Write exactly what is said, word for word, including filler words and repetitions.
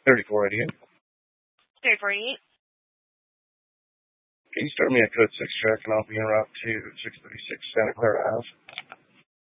thirty-four eighty-eight. thirty-four eighty-eight. Can you start me at code six track and I'll be en route to six thirty-six Santa Clara Ave?